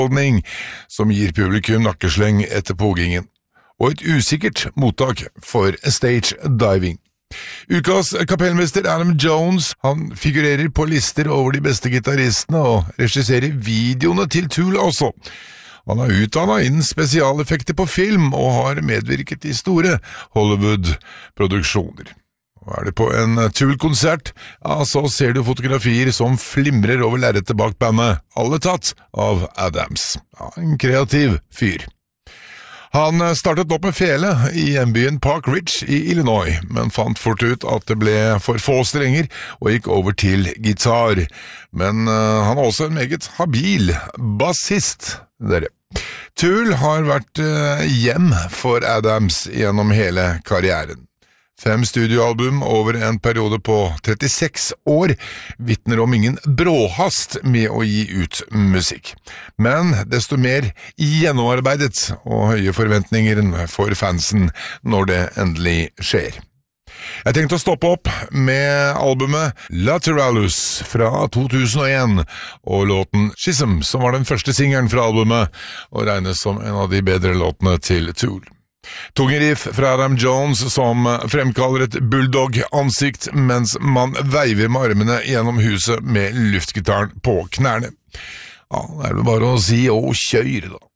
holdning som gir publikum nakkesleng etter pågingen, og et usikkert mottak for stage diving. Ukas kapellmester Adam Jones, han figurerer på lister over de beste gitaristene og regisserer videoene til Tool også. Han er utdannet innen spesialeffekter på film og har medvirket i store Hollywood-produksjoner. Og det på en Tool-konsert, ja, så ser du fotografier som flimrer over lerretet bak bandet, alle tatt av Adams. Ja, en kreativ fyr. Han startet opp med fele i hjembyen Park Ridge i Illinois, men fant fort ut at det ble for få strenger og gikk over til gitar. Men han er også en meget habil bassist, dere. Tool har vært hjem for Adams gjennom hele karrieren. 5 studioalbum over en periode på 36 år vittner om ingen bråhast med å gi ut musikk, men desto mer gjennomarbeidet og høye forventninger for fansen når det endelig skjer. Jeg tenkte å stoppe opp med albumet Lateralus fra 2001 og låten Schism, som var den første singelen fra albumet og regnes som en av de bedre låtene til Tool. Tunge riff fra Adam Jones som fremkaller et bulldog-ansikt mens man veiver med armene gjennom huset med luftgitaren på knærne. Ja, det er det bare å si og kjøre da.